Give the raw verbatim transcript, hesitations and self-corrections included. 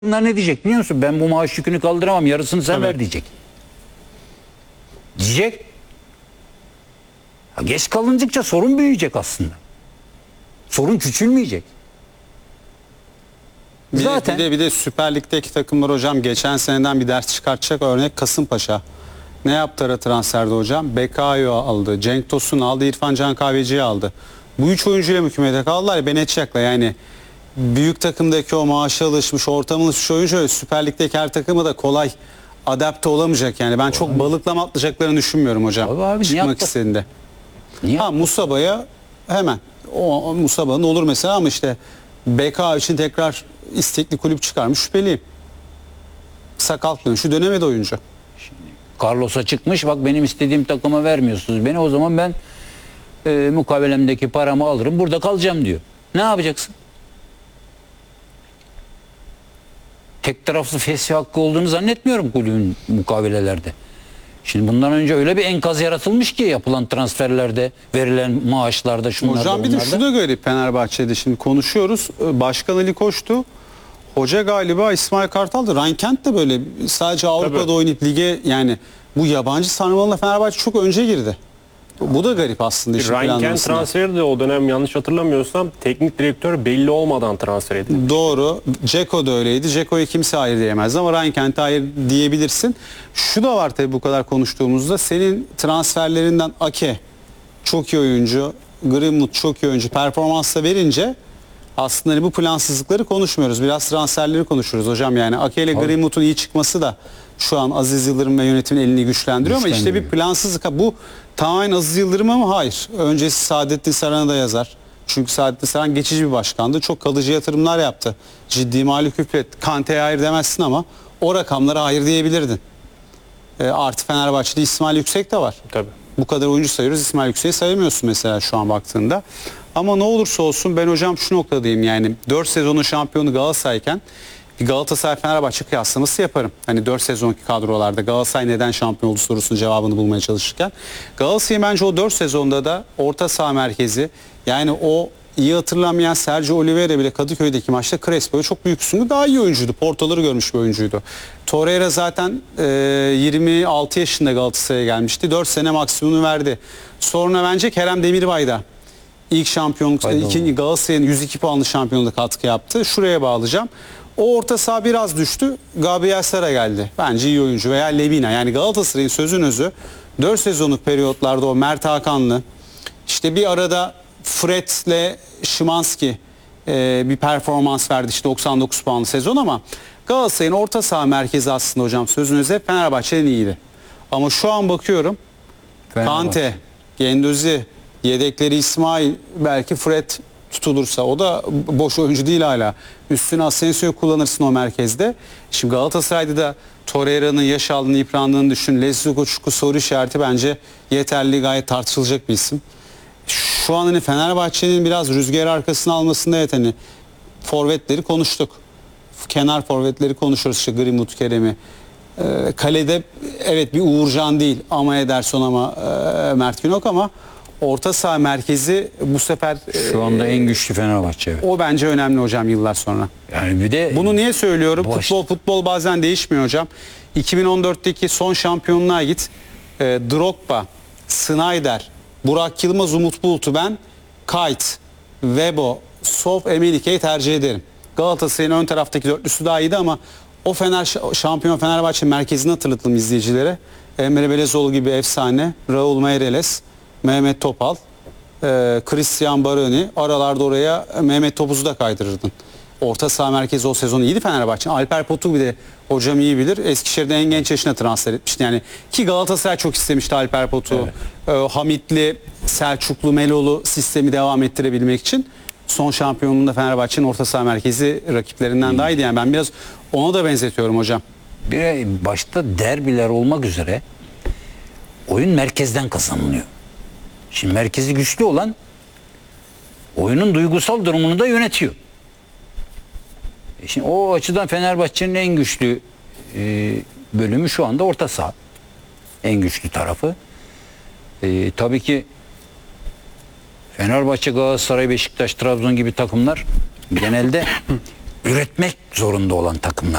Bunlar ne diyecek biliyor musun? Ben bu maaş yükünü kaldıramam, yarısını sen Tabii. ver diyecek. Diyecek. Ya geç kalındıkça sorun büyüyecek aslında. Sorun küçülmeyecek. Bir, Zaten bir de bir de Süper Lig'deki takımlar hocam geçen seneden bir ders çıkartacak örnek Kasımpaşa. Ne yaptı ara transferde hocam? Bekayo aldı, Cenk Tosun aldı, İrfan Can Kahveci'yi aldı. Bu üç oyuncuyla hükümete kaldılar ya Benetçak'la yani büyük takımdaki o maaşa alışmış, ortamına alışmış oyuncu Süper Lig'deki her takıma da kolay adapte olamayacak yani. Ben çok balıklama atlayacaklarını düşünmüyorum hocam. Abi abi, niye Çıkmak atla- istediğinde. niye? Ha Musaba'ya hemen. O, o Musaba'nın olur mesela ama işte B K için tekrar istekli kulüp çıkarmış şüpheliyim. Sakatlığın şu dönemede oyuncu. Carlos'a çıkmış, bak benim istediğim takıma vermiyorsunuz beni, o zaman ben e, mukavelemdeki paramı alırım, burada kalacağım diyor. Ne yapacaksın? Tek taraflı fesih hakkı olduğunu zannetmiyorum kulübün mukavelelerde. Şimdi bundan önce öyle bir enkaz yaratılmış ki yapılan transferlerde, verilen maaşlarda, şunlarda, Hocam bir de bunlarda. şu da garip Fenerbahçe'de şimdi konuşuyoruz. Başkan Ali Koç'tu. Hoca galiba İsmail Kartal'dı. Ryan Kent de böyle sadece Avrupa'da Tabii. oynayıp lige yani bu yabancı sarmalına Fenerbahçe çok önce girdi. Bu da garip aslında işin Ryan Kent planlamasında. transferi de o dönem yanlış hatırlamıyorsam teknik direktör belli olmadan transfer edildi. Doğru. Ceko da öyleydi. Ceko'ya kimse hayır diyemezdi ama Ryan Kent'e hayır diyebilirsin. Şu da var tabii bu kadar konuştuğumuzda. Senin transferlerinden Ake çok iyi oyuncu, Greenwood çok iyi oyuncu performansla verince aslında hani bu plansızlıkları konuşmuyoruz. Biraz transferleri konuşuyoruz hocam yani. Ake ile Greenwood'un iyi çıkması da şu an Aziz Yıldırım ve yönetimin elini güçlendiriyor ama işte bir plansızlık. Ha, bu tamamen Aziz Yıldırım'a mı? Hayır. Öncesi Saadettin Saran'a da yazar. Çünkü Saadettin Saran geçici bir başkandı. Çok kalıcı yatırımlar yaptı. Ciddi mali küflet. Kante'ye hayır demezsin ama o rakamlara hayır diyebilirdin. E, artı Fenerbahçe'de İsmail Yüksek de var. Tabii. Bu kadar oyuncu sayıyoruz. İsmail Yüksek'i sayamıyorsun mesela şu an baktığında. Ama ne olursa olsun ben hocam şu noktadayım yani dört sezonun şampiyonu Galatasaray'ken bir Galatasaray Fenerbahçe kıyaslaması yaparım. Hani dört sezonki kadrolarda Galatasaray neden şampiyon oldu sorusunun cevabını bulmaya çalışırken. Galatasaray bence o dört sezonda da orta saha merkezi yani o iyi hatırlamayan Sergio Oliveira bile Kadıköy'deki maçta Crespo'ya çok büyük üstünlüğü daha iyi oyuncuydu. Portaları görmüş bir oyuncuydu. Torreira zaten e, yirmi altı yaşında Galatasaray'a gelmişti. dört sene maksimumunu verdi. Sonra bence Kerem Demirbay da ilk şampiyonluk, ikinci Galatasaray'ın yüz iki puanlı şampiyonluğa katkı yaptı. Şuraya bağlayacağım. O orta saha biraz düştü. Gabriel Sara geldi. Bence iyi oyuncu veya Levina. Yani Galatasaray'ın sözün özü dört sezonluk periyotlarda o Mert Hakanlı işte bir arada Fred'le Szymanski e, bir performans verdi. İşte doksan dokuz puanlı sezon ama Galatasaray'ın orta saha merkezi aslında hocam sözün özü hep Fenerbahçe'nin iyiydi. Ama şu an bakıyorum Kante, Gendozi, yedekleri İsmail, belki Fred tutulursa o da boş oyuncu değil hala. Üstüne Asensio'yu kullanırsın o merkezde. Şimdi Galatasaray'da da Torreira'nın yaş aldığını, yıprandığını düşün. Leslie Koçuk'u soru işareti bence yeterli, gayet tartışılacak bir isim. Şu an hani Fenerbahçe'nin biraz rüzgar arkasına almasında evet hani forvetleri konuştuk. Kenar forvetleri konuşuyoruz işte Greenwood, Kerem'i. Ee, kalede evet bir Uğurcan değil ama Ederson ama e, Mert Günok ama orta saha merkezi bu sefer e, Şu anda en güçlü Fenerbahçe. Evet. o bence önemli hocam yıllar sonra. Yani bir de Bunu niye söylüyorum? Baş- Futbol futbol bazen değişmiyor hocam. iki bin on dörtteki son şampiyonluğa git. E, Drogba, Snyder, Burak Yılmaz, Umut Bulut'u ben Kite, Webo, Sof, Emelike'yi tercih ederim. Galatasaray'ın ön taraftaki dörtlüsü daha iyiydi ama o Fener şampiyon Fenerbahçe merkezini hatırlatalım izleyicilere. Emre Belezoğlu gibi efsane, Raul Meireles, Mehmet Topal, e, Christian Baroni, aralarda oraya Mehmet Topuz'u da kaydırırdın. Orta saha merkezi o sezon iyiydi Fenerbahçe. Alper Potuk bir de hocam iyi bilir. Eskişehir'de en genç yaşına transfer etmişti. Yani ki Galatasaray çok istemişti Alper Potuk'u. Evet. E, Hamitli, Selçuklu, Melolu sistemi devam ettirebilmek için. Son şampiyonluğunda Fenerbahçe'nin orta saha merkezi rakiplerinden daha iyiydi. Yani ben biraz ona da benzetiyorum hocam. bir de başta derbiler olmak üzere oyun merkezden kazanılıyor. Şimdi merkezi güçlü olan oyunun duygusal durumunu da yönetiyor. E şimdi o açıdan Fenerbahçe'nin en güçlü e, bölümü şu anda orta saha. En güçlü tarafı. E, tabii ki Fenerbahçe, Galatasaray, Beşiktaş, Trabzon gibi takımlar genelde üretmek zorunda olan takımlar.